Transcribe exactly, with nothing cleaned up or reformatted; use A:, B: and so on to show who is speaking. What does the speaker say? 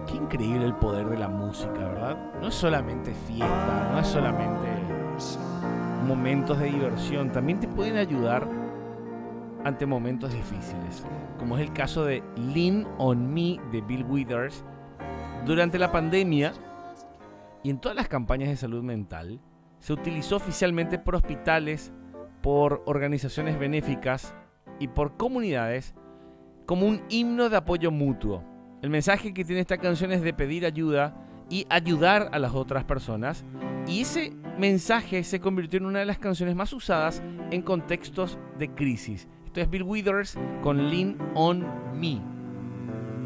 A: Qué increíble el poder de la música, ¿verdad? No es solamente fiesta, no es solamente momentos de diversión, también te pueden ayudar ante momentos difíciles, como es el caso de Lean on Me de Bill Withers. Durante la pandemia y en todas las campañas de salud mental, se utilizó oficialmente por hospitales, por organizaciones benéficas y por comunidades como un himno de apoyo mutuo. El mensaje que tiene esta canción es de pedir ayuda y ayudar a las otras personas, y ese mensaje se convirtió en una de las canciones más usadas en contextos de crisis. Esto es Bill Withers con Lean on Me.